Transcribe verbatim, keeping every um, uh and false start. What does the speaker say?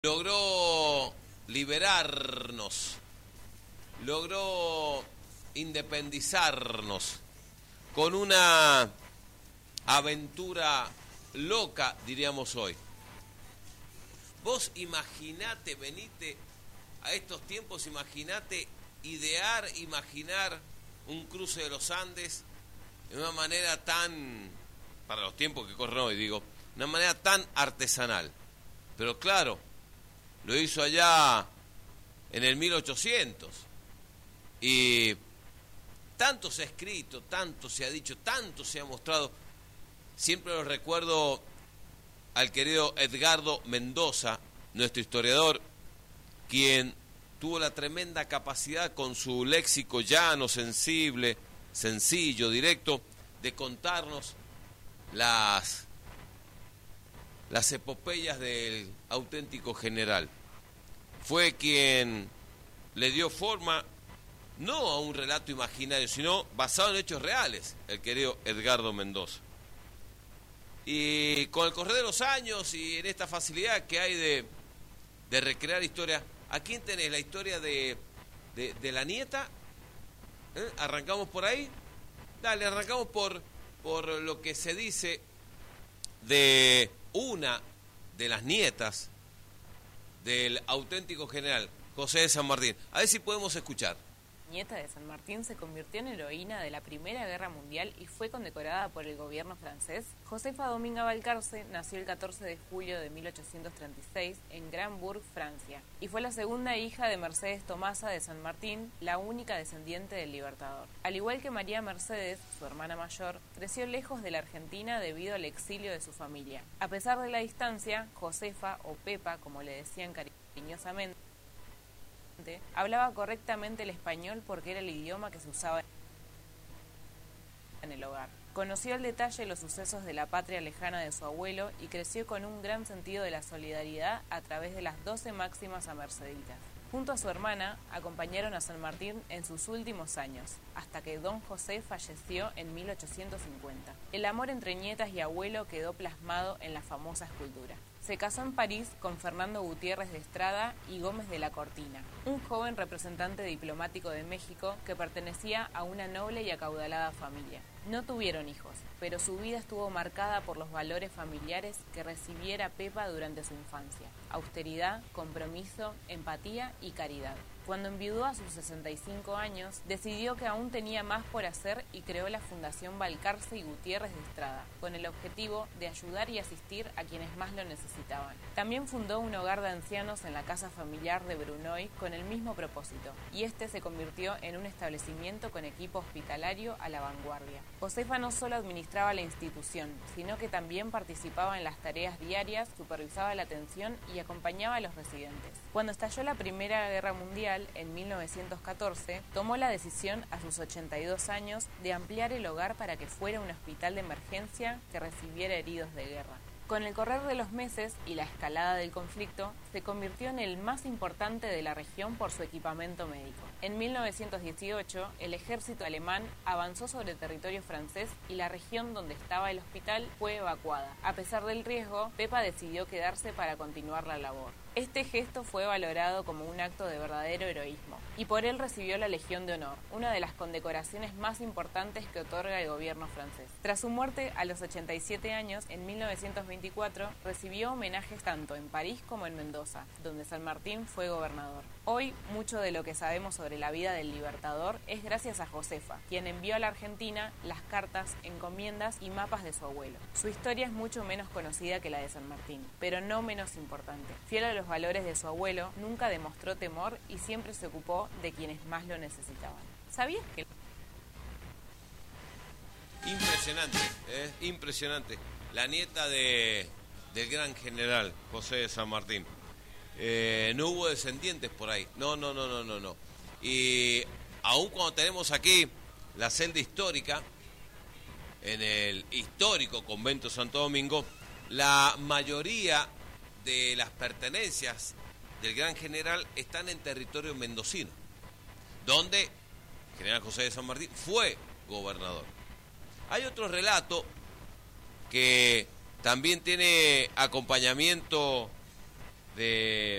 logró liberarnos, logró independizarnos con una aventura loca, diríamos hoy. Vos imaginate, venite a estos tiempos, imaginate idear, imaginar un cruce de los Andes de una manera tan, para los tiempos que corren hoy, digo, de una manera tan artesanal. Pero claro, lo hizo allá en el mil ochocientos. Y tanto se ha escrito, tanto se ha dicho, tanto se ha mostrado. Siempre lo recuerdo al querido Edgardo Mendoza, nuestro historiador, quien tuvo la tremenda capacidad con su léxico llano, sensible, sencillo, directo, de contarnos las... las epopeyas del auténtico general. Fue quien le dio forma no a un relato imaginario, sino basado en hechos reales, el querido Edgardo Mendoza. Y con el correr de los años y en esta facilidad que hay de, de recrear historia, ¿a quién tenés la historia de, de, de la nieta? ¿Eh? ¿Arrancamos por ahí? Dale, arrancamos por, por lo que se dice de una de las nietas del auténtico general José de San Martín. A ver si podemos escuchar. Nieta de San Martín se convirtió en heroína de la Primera Guerra Mundial y fue condecorada por el gobierno francés. Josefa Dominga Valcarce nació el catorce de julio de mil ochocientos treinta y seis en Gramburg, Francia, y fue la segunda hija de Mercedes Tomasa de San Martín, la única descendiente del Libertador. Al igual que María Mercedes, su hermana mayor, creció lejos de la Argentina debido al exilio de su familia. A pesar de la distancia, Josefa, o Pepa, como le decían cariñosamente, hablaba correctamente el español porque era el idioma que se usaba en el hogar. Conoció al detalle los sucesos de la patria lejana de su abuelo y creció con un gran sentido de la solidaridad a través de las doce máximas amerceditas. Junto a su hermana, acompañaron a San Martín en sus últimos años, hasta que don José falleció en mil ochocientos cincuenta. El amor entre nietas y abuelo quedó plasmado en la famosa escultura. Se casó en París con Fernando Gutiérrez de Estrada y Gómez de la Cortina, un joven representante diplomático de México que pertenecía a una noble y acaudalada familia. No tuvieron hijos, pero su vida estuvo marcada por los valores familiares que recibiera Pepa durante su infancia: austeridad, compromiso, empatía y caridad. Cuando enviudó a sus sesenta y cinco años, decidió que aún tenía más por hacer y creó la Fundación Valcarce y Gutiérrez de Estrada, con el objetivo de ayudar y asistir a quienes más lo necesitaban. También fundó un hogar de ancianos en la casa familiar de Brunoy con el mismo propósito, y este se convirtió en un establecimiento con equipo hospitalario a la vanguardia. Josefa no solo administraba la institución, sino que también participaba en las tareas diarias, supervisaba la atención y acompañaba a los residentes. Cuando estalló la Primera Guerra Mundial, en mil novecientos catorce, tomó la decisión a sus ochenta y dos años de ampliar el hogar para que fuera un hospital de emergencia que recibiera heridos de guerra. Con el correr de los meses y la escalada del conflicto, se convirtió en el más importante de la región por su equipamiento médico. En mil novecientos dieciocho, el ejército alemán avanzó sobre territorio francés y la región donde estaba el hospital fue evacuada. A pesar del riesgo, Pepa decidió quedarse para continuar la labor. Este gesto fue valorado como un acto de verdadero heroísmo, y por él recibió la Legión de Honor, una de las condecoraciones más importantes que otorga el gobierno francés. Tras su muerte a los ochenta y siete años, en mil novecientos veinticuatro, recibió homenajes tanto en París como en Mendoza, donde San Martín fue gobernador. Hoy, mucho de lo que sabemos sobre la vida del Libertador es gracias a Josefa, quien envió a la Argentina las cartas, encomiendas y mapas de su abuelo. Su historia es mucho menos conocida que la de San Martín, pero no menos importante. Fiel a los valores de su abuelo, nunca demostró temor y siempre se ocupó de quienes más lo necesitaban. ¿Sabías que...? Impresionante, ¿eh? Impresionante. La nieta de, del gran general José de San Martín. Eh, no hubo descendientes por ahí. No, no, no, no, no, no. Y aun cuando tenemos aquí la celda histórica, en el histórico convento Santo Domingo, la mayoría de las pertenencias del gran general están en territorio mendocino, donde el general José de San Martín fue gobernador. Hay otro relato que también tiene acompañamiento de